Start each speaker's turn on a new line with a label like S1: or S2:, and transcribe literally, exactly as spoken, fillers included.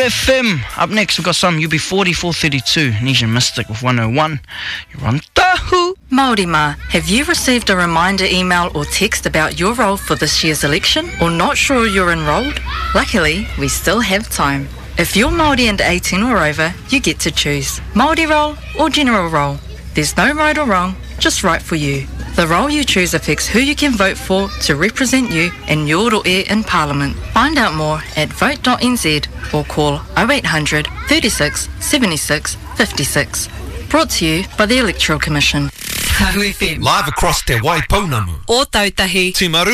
S1: F M. Up next, we've got some U B forty-four thirty-two, Nesian Mystic with one oh one. You're on Tahu.
S2: Māori Ma, have you received a reminder email or text about your role for this year's election, or not sure you're enrolled? Luckily, we still have time. If you're Māori and eighteen or over, you get to choose Māori role or general role. There's no right or wrong, just right for you. The role you choose affects who you can vote for to represent you in your Roe in Parliament. Find out more at vote dot n z or call oh eight hundred, thirty-six, seventy-six, fifty-six. Brought to you by the Electoral Commission.
S3: Tahu F M. Live across Te Waipounamu. O Tautahi. Timaru.